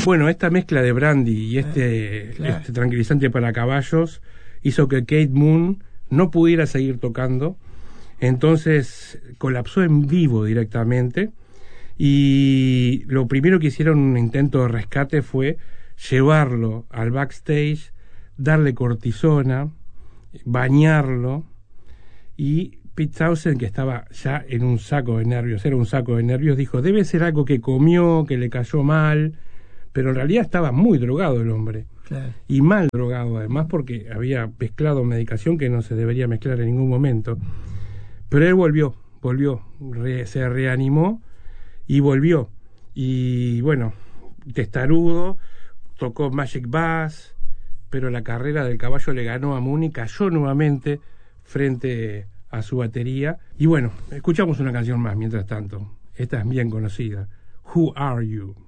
Bueno, esta mezcla de brandy y este tranquilizante para caballos hizo que Keith Moon no pudiera seguir tocando. Entonces colapsó en vivo directamente, y lo primero que hicieron, un intento de rescate, fue llevarlo al backstage, darle cortisona, bañarlo, y Pete Townshend, que estaba ya en un saco de nervios, dijo: debe ser algo que comió, que le cayó mal, pero en realidad estaba muy drogado el hombre. Claro. Y mal drogado además, porque había mezclado medicación que no se debería mezclar en ningún momento. Pero él volvió, se reanimó y volvió. Y bueno, testarudo, tocó Magic Bass, pero la carrera del caballo le ganó a Moon y cayó nuevamente frente a su batería. Y bueno, escuchamos una canción más mientras tanto. Esta es bien conocida. Who Are You?